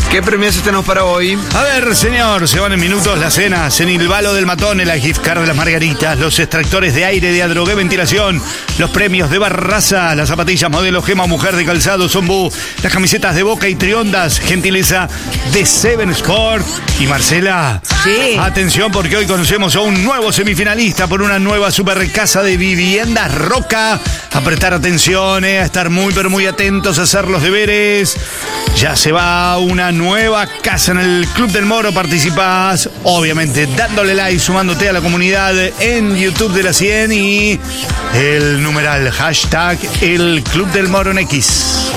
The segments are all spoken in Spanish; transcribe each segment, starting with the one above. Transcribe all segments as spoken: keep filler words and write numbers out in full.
¿Qué premios tenemos para hoy? A ver, señor, se van en minutos las cenas en el Balo del Matón, el gift card de las margaritas, los extractores de aire de Adrogué Ventilación, los premios de Barraza, las zapatillas modelo Gema Mujer de Calzado Zombú, las camisetas de Boca y Triondas, gentileza de Seven Sport. Y Marcela, sí. Atención porque hoy conocemos a un nuevo semifinalista por una nueva super casa de viviendas Roca. A prestar atención, eh, a estar muy pero muy atentos, a hacer los deberes. Ya se va una nueva casa en el Club del Moro. Participás, obviamente, dándole like, sumándote a la comunidad en YouTube de la cien y el numeral hashtag el Club del Moro en X.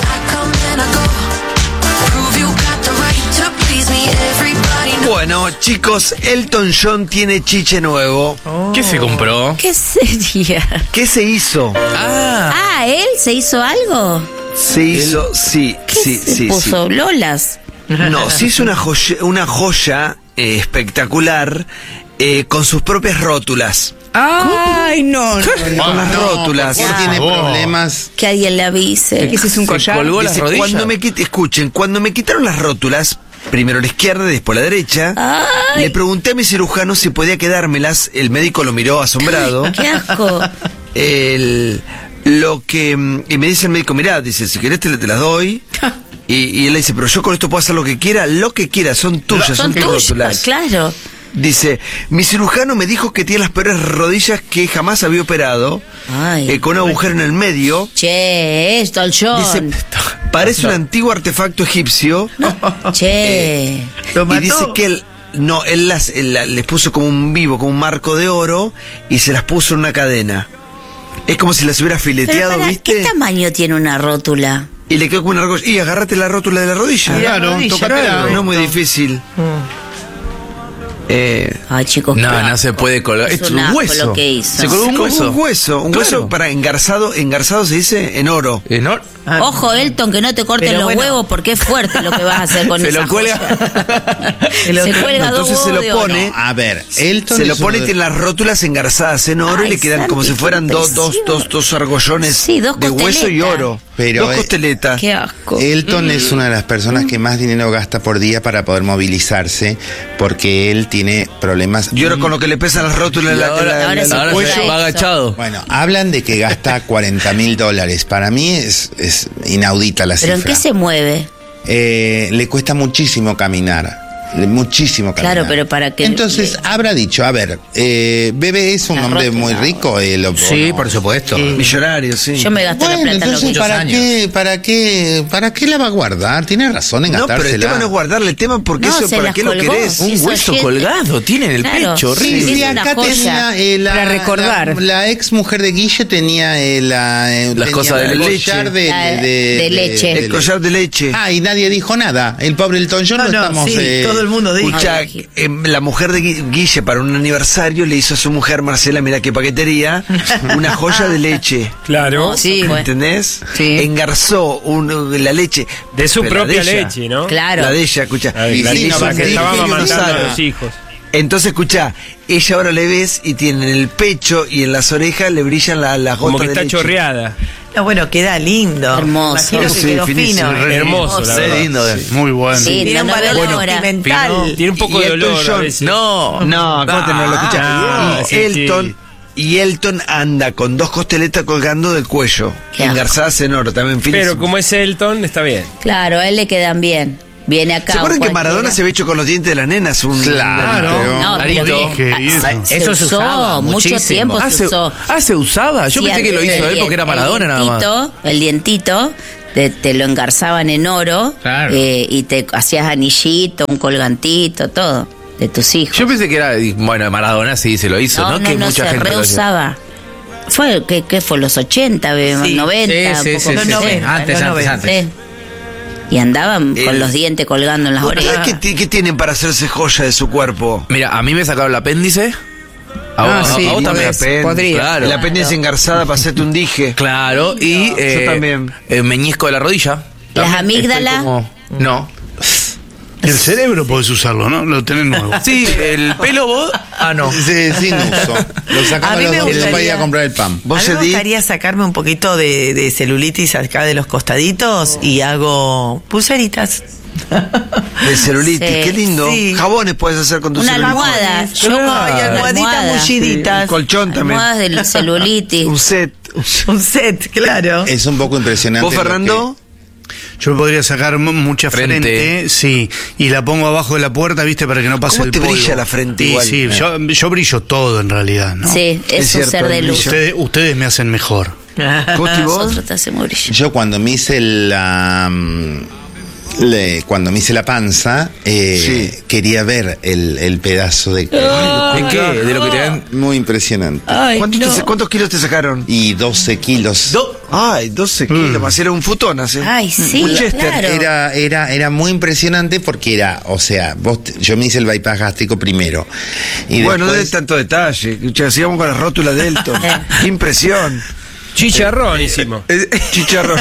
Bueno, chicos, Elton John tiene chiche nuevo. Oh. ¿Qué se compró? ¿Qué sería? ¿Qué se hizo? Ah, Ah, ¿él se hizo algo? Se hizo, sí, ¿Qué sí, se sí, puso? sí. ¿Lolas? No, se hizo una joya, una joya eh, espectacular eh, con sus propias rótulas. Ay, no, no, no. Con las rótulas. Por tiene favor. problemas. Que alguien le avise. ¿Ese es un collar? ¿Se colgó las Dice, rodillas? cuando me quit- escuchen, cuando me quitaron las rótulas, primero la izquierda y después la derecha, Ay. le pregunté a mi cirujano si podía quedármelas. El médico lo miró asombrado. Qué asco. El, lo que mm, y me dice el médico, mirá, dice, si querés te, te las doy. Y, y él le dice, pero yo con esto puedo hacer lo que quiera. Lo que quiera, son tuyas, son, Son tus tuyas, rótulas. claro. Dice, mi cirujano me dijo que tiene las peores rodillas que jamás había operado, Ay. eh, con un agujero en el medio. Che, esto el John. Dice, parece un antiguo artefacto egipcio. Che. Eh, y dice que él, no, él, las, él la- les puso como un vivo, como un marco de oro, y se las puso en una cadena. Es como si las hubiera Pero fileteado, para, ¿viste? ¿qué tamaño tiene una rótula? Y le quedó como una argolla. Y agárrate la rótula de la rodilla. Claro, tócatela. No es muy difícil. Eh, Ay, chicos. No, qué no se asco. puede colgar. Es Es un un asco hueso. lo que hizo. Se colgó un como hueso. un hueso, un Claro. hueso para engarzado, engarzado se dice en oro. ¿En or- Ojo, Elton, que no te corten Pero los bueno. huevos porque es fuerte lo que vas a hacer con Se esa lo cuelga. joya. El Se otro- cuelga dos Entonces se huevos lo de oro. pone. A ver, Elton Se lo es uno pone y de- tiene las rótulas engarzadas en oro Ay, y le quedan como si Santi, fueran qué dos, dos, impresión. dos, dos argollones Sí, dos de hueso y costeletas. oro. Pero, dos eh, costeletas. Qué asco. Elton es una de las personas que más dinero gasta por día para poder movilizarse, porque él tiene problemas. Y ahora con lo que le pesan las rótulas en la, en la- ahora en sí. la- Ahora cuelga se va eso. agachado. Bueno, hablan de que gasta cuarenta mil dólares. Para mí es, es inaudita la ¿Pero en cifra. qué se mueve? Eh, le cuesta muchísimo caminar. le- Muchísimo caminar. Claro, pero para que- Entonces, habrá dicho, a ver, eh, Bebe es un La hombre rótula. muy rico. él, o- Sí, o no. por supuesto. Millonario, sí. Yo me gasto la Bueno, plata en lo entonces, que ¿para años. qué, ¿para qué para qué la va a guardar? Tiene razón en No, pero el gastársela. tema no es guardarle el tema porque No, eso, se ¿para las qué lo colgó. querés? Un Hizo hueso siete. colgado tiene en el Claro. pecho, Sí, horrible. sí, Es una acá joya. tenía eh, la, Para recordar. La, la ex mujer de Guille tenía eh, la, eh, Las tenía cosas de el leche. collar de, La- de- de de- leche. de- El collar de leche. Ah, y nadie dijo nada. El pobre Elton John No, lo no, estamos. sí, eh, todo el mundo dijo. Escucha, Ay, eh, la mujer de Gui- Guille para un aniversario le hizo a su mujer, Marcela, mira qué paquetería, una joya de leche. Claro, Sí, fue. ¿Entendés? Sí. Engarzó un- la leche. de su Pero la propia de ella. leche, ¿no? Claro. La de ella, escucha. Ay, Y la sí, niña no, que sí, estaba sí, amamantando sí, a sí. los hijos. Entonces, escucha, ella ahora le ves y tiene en el pecho y en las orejas le brillan la- las Como gotas que de está leche. chorreada. No, bueno, queda lindo. Hermoso. Imagino que Sí, quedó finísimo, fino. re Hermoso, la Qué verdad. lindo. Muy bueno. Sí, Tiene la un valor novela ahora. sentimental. Tiene un poco Y de Elton olor a John- veces. No. No, ¿cómo no lo escuchás? Ah, y sí, Elton, sí. y Elton anda con dos costeletas colgando del cuello, Qué asco. engarzadas en oro, también finísimo. Pero como es Elton, está bien. Claro, a él le quedan bien. Viene acá. ¿Se acuerdan que cualquiera. Maradona se había hecho con los dientes de las nenas? Un, Claro. No, pero Clarito. que- ¿Qué hizo? ah, se Eso se usó, usaba mucho muchísimo. tiempo ah, se se, usó. ah, se usaba. Yo Sí, pensé que lo el- hizo él el- porque era el Maradona nada más. dientito, El dientito, te, te lo engarzaban en oro. Claro. eh, y te hacías anillito, un colgantito, todo, de tus hijos. Yo pensé que era, bueno, Maradona sí se lo hizo, ¿no? no, no, que no, mucha se gente lo hacía. reusaba. Fue, ¿qué, qué fue? ¿Los ochenta, Sí, noventa? sí, sí, un poco sí, Los sí, sí. noventa, Antes, los antes, noventa. antes. Sí. Y andaban El- con los dientes colgando en las ¿Ustedes orejas. ¿Qué, ti- qué tienen para hacerse joya de su cuerpo? Mira, a mí me sacaron el apéndice. A Ah, vos, a- sí, a vos Y también. una pen- podría. Claro. La apéndice engarzada para hacerte un dije. Claro, y eh, también. el meñisco de la rodilla. Las También amígdalas. estoy como- No. El cerebro podés usarlo, ¿no? Lo tenés nuevo. Sí, el pelo vos. Ah, no. Sí, sin uso. Lo A sacamos mí los me dos gustaría- para ir a comprar el pan. A ¿Vos, mí me Edith? gustaría sacarme un poquito de, de celulitis acá de los costaditos y hago pulseritas. De celulitis, Sí. qué lindo. Sí. Jabones puedes hacer con tu Una celulitis. almohada. Yo Claro, con y almohaditas almohada. mulliditas. Un colchón también. Almohadas del celulitis. Un set. Un set, claro. Es un poco impresionante. ¿Vos, lo Fernando? Yo me podría sacar m- mucha frente. Frente. sí, y la pongo abajo de la puerta, viste, para que no pase ¿Cómo el te polvo. brilla la frente Y igual? sí, yo, yo brillo todo en realidad, ¿no? Sí, es, Es un cierto, ser de el luz. brillo. Ustedes, ustedes me hacen mejor. ¿Cómo estoy vos? Nosotros te hacemos brillar. que yo cuando me hice la... mm, le- cuando me hice la panza, eh, Sí. quería ver el, el pedazo de... ¿De qué? De lo que te dan. Muy impresionante. Ay, ¿Cuántos, no. te- ¿Cuántos kilos te sacaron? Y doce kilos. Do- Ay, doce kilos, más era un futón hace. Ay, sí, Un Chester. claro. Era, era, era muy impresionante porque era, o sea, vos te- yo me hice el bypass gástrico primero. Y Bueno, no de después, tanto detalle. Escucha, sigamos con la rótula de Elton. Qué impresión. Chicharrón hicimos. Eh, Chicharrón.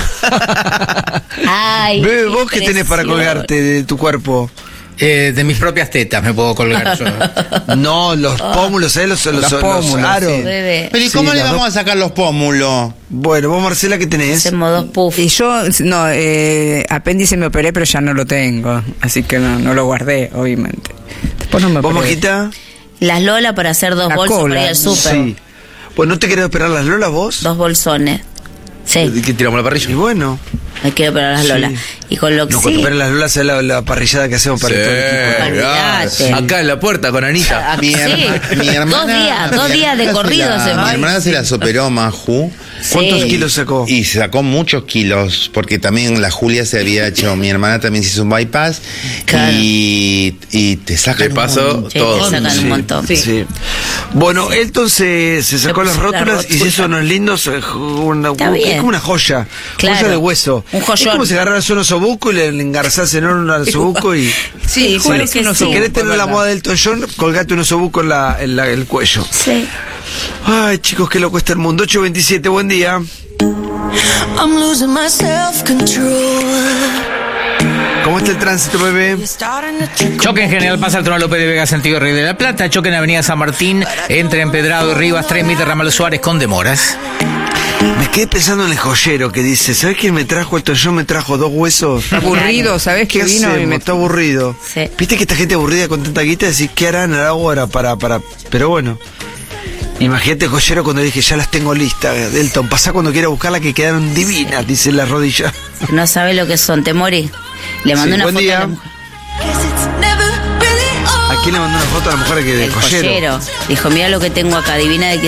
Ay, Bebe, ¿vos qué tenés para impresión. colgarte de tu cuerpo? Eh, de mis propias tetas me puedo colgar yo. No, los pómulos, ¿eh? Los, los, los pómulos, aros. sí. Bebé. pero ¿y Sí, cómo le las vamos dos- a sacar los pómulos? Bueno, vos, Marcela, ¿qué tenés? Hacemos dos puffs. Y yo, no, eh, apéndice me operé, pero ya no lo tengo. Así que no, no lo guardé, obviamente. Después no me ¿Vos, operé. Majita? Las Lola para hacer dos La bolsas cola. para ir al súper. Sí. Bueno, ¿no te querés operar las lolas vos? Dos bolsones. Sí, ¿Qué tiramos la Y parrilla? bueno. me quiero operar las Sí. Lola. Y con lo que No, cuando sí. operan las lolas es la, la parrillada que hacemos para Sí, todo el equipo. Olvídate. acá en la puerta con Anita. Mi, Sí. herma- mi hermana. Dos días, dos mi días de hermana se corrido la- se Mi va. hermana se las operó, Maju. ¿Cuántos Sí. kilos sacó? Y sacó muchos kilos, porque también la Julia se había hecho, mi hermana también se hizo un bypass. Claro. Y, y te sacan. De paso, un- Sí, todo. te sacan Sí, un montón. sí. Bueno, Elton se, se sacó Se las puso la rótulas y se hizo rótula. unos lindos, eh, una, Está es bien. como una joya, Claro. joya de hueso. Un joyón. Es como si agarraras un osobuco y le, le engarzás en un osobuco y... Sí, Juro parece que unos sí. Si querés ojos, tener la ¿verdad? moda del John, colgate un osobuco en, la, en la- el cuello. Sí. Ay, chicos, qué loco está el mundo. ocho veintisiete, buen día. I'm losing my self-control. ¿Cómo está el tránsito, bebé? You're starting to trickle. Choque en General Paz, Altona López de Vega, sentido Río de la Plata. Choque en Avenida San Martín, entre Empedrado y Rivas, tres Mitre, Ramal Suárez, con demoras. Me quedé pensando en el joyero que dice, ¿sabes quién me trajo esto? Yo me trajo dos huesos. Aburrido, ¿sabés ¿Qué que vino? hacemos? Y me... Está aburrido. Sí. Viste que esta gente aburrida con tanta guita, decís, ¿qué harán ahora para, para... Pero bueno. Imagínate el joyero cuando dije, ya las tengo listas. Delton, pasá cuando quiera buscarla que quedaron divinas, dice la rodilla. No sabe lo que son, te morí. Le mandó Sí, una buen foto día. a la mujer. Guess it's never really ¿A quién le mandó una foto a la mujer que de El joyero? joyero. Dijo, mira lo que tengo acá, adivina de quién